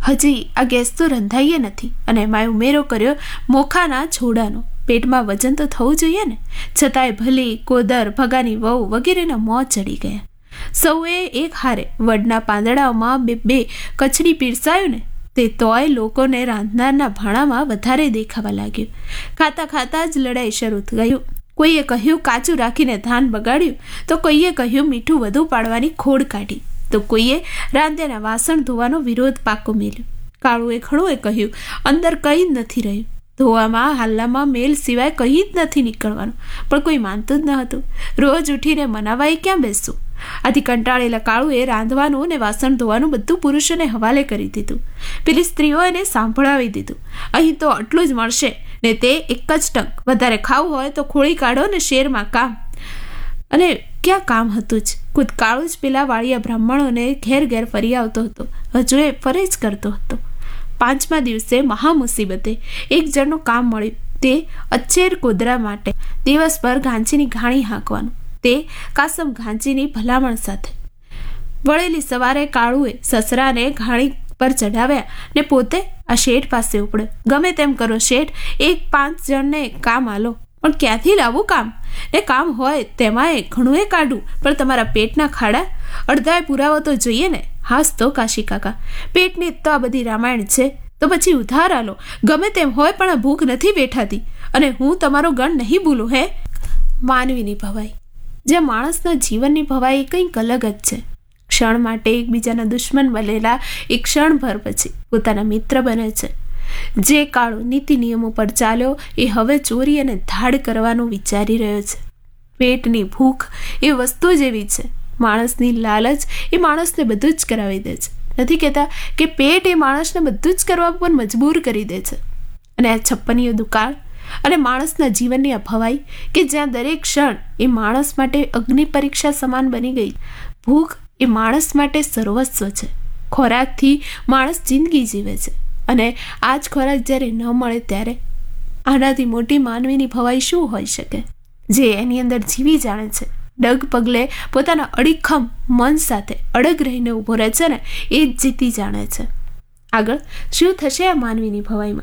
હજી આ ગેસ તો રંધાઈએ નથી અને એમાં ઉમેરો કર્યો મોખાના છોડાનો. પેટમાં વજન તો થવું જોઈએ ને, છતાંય ભલી, કોદર, ભગાની વહુ વગેરેના મોં ચડી ગયા. સૌએ એક હારે વડના પાંદડાઓમાં બે કચડી પીરસાયું ને તે તોય લોકોને રાંધનારના ભાણામાં વધારે દેખાવા લાગ્યું. ખાતા ખાતા જ લડાઈ શરૂ થયું. કોઈએ કહ્યું કાચું રાખીને ધાન બગાડ્યું, તો કોઈએ કહ્યું મીઠું વધુ પાડવાની ખોડ કાઢી, તો કોઈએ રાંધેના વાસણ ધોવાનો વિરોધ પાકો મેલ્યો. કાળુએ ખણુએ કહ્યું અંદર કંઈ જ નથી રહ્યું, ધોવામાં હાલ્લામાં મેલ સિવાય કંઈ જ નથી નીકળવાનું. પણ કોઈ માનતું જ ન હતું. રોજ ઉઠીને મનાવાય ક્યાં બેસવું? આથી કંટાળેલા કાળુએ રાંધવાનું અને વાસણ ધોવાનું બધું પુરુષોને હવાલે કરી દીધું. પેલી સ્ત્રીઓ એને સાંભળાવી દીધું, અહીં તો આટલું જ મળશે ને તે એક જ ટંક. વધારે ખાવું હોય તો ખોળી કાઢો ને શેરમાં કામ. અને ક્યાં કામ હતું જ. ખુદ કાળું જ પેલા વાળિયા બ્રાહ્મણોને ઘેર ઘેર ફરી આવતો હતો. હજુ એ ફરે જ કરતો હતો. 5મા દિવસે મહામુસીબતે એક જણનું કામ મળ્યું. તે અચ્છેર કોદરા માટે દિવસભર ઘાંચીની ઘાણી હાંકવાનું. તે કાસમ ઘાંચીની ભલામણ સાથે વળેલી સવારે કાળુએ સસરાને ઘાણી પર ચઢાવ્યા ને પોતે આ શેઠ પાસે ઉપડ્યો. ગમે તેમ કરો શેઠ, 1-5 જણને કામ આલો. પણ ક્યાંથી લાવું કામ? ને કામ હોય તેમાંય ઘણું કાઢું, પણ તમારા પેટના ખાડા અડધાય પુરાવો તો જોઈએ ને. હાસ તો કાશી કાકા, પેટની તો આ બધી રામાયણ છે, તો પછી ઉધાર આલો. ગમે તેમ હોય પણ આ ભૂખ નથી બેઠાતી, અને હું તમારો ગણ નહીં ભૂલું. હે માનવીની ભવાઈ, જ્યાં માણસના જીવનની ભવાઈ કંઈક અલગ જ છે. ક્ષણ માટે એકબીજાના દુશ્મન બનેલા એક ક્ષણભર પછી પોતાના મિત્ર બને છે. જે કાળો નીતિ નિયમો પર ચાલ્યો એ હવે ચોરી અને ધાડ કરવાનું વિચારી રહ્યો છે. પેટની ભૂખ એ વસ્તુ જ એવી છે. માણસની લાલચ એ માણસને બધું જ કરાવી દે છે. નથી કહેતા કે પેટ એ માણસને બધું જ કરવા પર મજબૂર કરી દે છે. અને આ 56 દુકાળ અને માણસના જીવનની આ ભવાઈ કે જ્યાં દરેક ક્ષણ એ માણસ માટે અગ્નિ પરીક્ષા સમાન બની ગઈ. ભૂખ એ માણસ માટે સર્વસ્વ છે. ખોરાકથી માણસ જિંદગી જીવે છે, અને આ જ ખોરાક જ્યારે ન મળે ત્યારે આનાથી મોટી માનવીની ભવાઈ શું હોઈ શકે? જે એની અંદર જીવી જાણે છે, ડગ પગલે પોતાના અડીખમ મન સાથે અડગ રહીને ઊભો રહે છે ને, એ જ જીતી જાણે છે. આગળ શું થશે આ માનવીની ભવાઈમાં?